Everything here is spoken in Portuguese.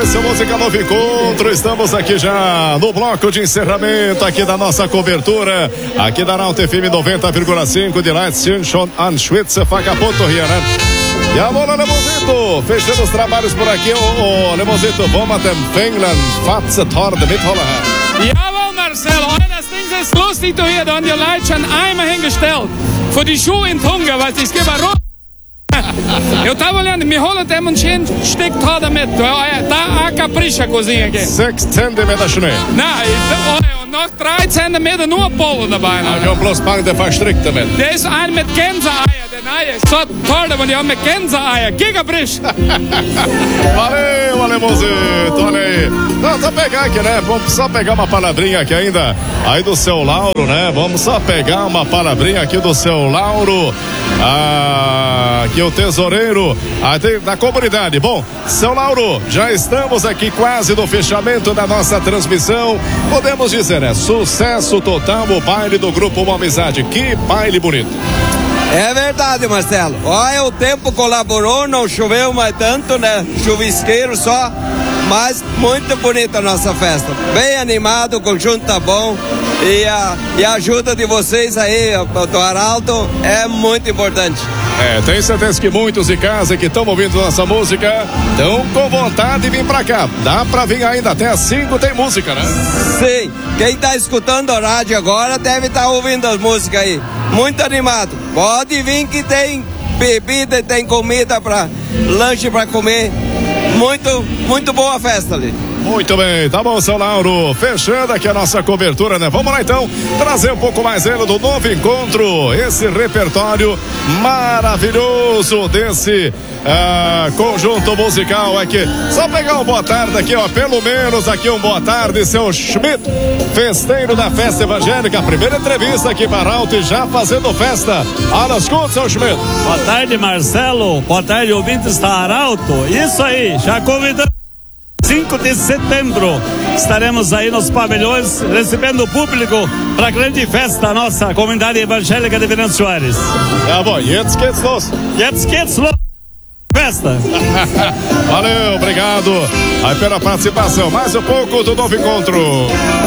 Esse é o Música Novo Encontro. Estamos aqui já no bloco de encerramento aqui da nossa cobertura, aqui da Arauto FM 90,5 de Leipzig, Anschwitz, Facapoto, Rio, né? E a bola, Lemosito, fechando os trabalhos por aqui, Lemosito, vamos até England, Fatze Torde, mitholen. Jawohl, Marcel, das Ding ist lustig, du hier, da haben die Leute schon einmal hingestellt, für die Schuhe in Tunga, was ich gebe rot. Eu tava olhando, me rola até um stick toda met, tá a capricha a cozinha aqui. 6 centimeter Schnee. Nein, noch 3 Zentimeter nur Pollen dabei. Ja, bloß Bank der verstrickt damit. Der ist ein mit Gänseeier, der neue ist so toll, aber die haben mit Gänseeier, gigabrisch. Valeu, Alemãozito, olha aí. Vamos só pegar aqui, né? Vamos só pegar uma palavrinha aqui ainda, aí do seu Lauro, né? Vamos só pegar uma palavrinha aqui do seu Lauro. Aqui o tesoureiro da comunidade. Bom, seu Lauro, já estamos aqui quase no fechamento da nossa transmissão. Podemos dizer, né? Sucesso total o baile do Grupo Uma Amizade. Que baile bonito. É verdade, Marcelo. Olha, o tempo colaborou, não choveu mais tanto, né? Chuvisqueiro só, mas muito bonita a nossa festa. Bem animado, o conjunto tá bom. E a ajuda de vocês aí, do Arauto, é muito importante. Tenho certeza que muitos de casa que estão ouvindo nossa música estão com vontade de vir pra cá. Dá pra vir ainda, até às 5 tem música, né? Sim, quem tá escutando a rádio agora deve estar ouvindo as músicas aí. Muito animado. Pode vir que tem bebida, tem comida lanche pra comer. Muito boa a festa ali. Muito bem, tá bom, seu Lauro, fechando aqui a nossa cobertura, né? Vamos lá então, trazer um pouco mais ele do novo encontro, esse repertório maravilhoso desse conjunto musical aqui. Só pegar um boa tarde aqui, ó, pelo menos aqui um boa tarde, seu Schmidt, festeiro da festa evangélica, primeira entrevista aqui para Arauto e já fazendo festa. Alas Kunz, seu Schmidt. Boa tarde, Marcelo, boa tarde, ouvintes da Arauto. Isso aí, já convidando. 5 de setembro estaremos aí nos pavilhões recebendo o público para a grande festa da nossa comunidade evangélica de Venâncio Soares. Ja, bom, jetzt geht's los. Jetzt geht's los. Festa. Valeu, obrigado aí pela participação. Mais um pouco do novo encontro.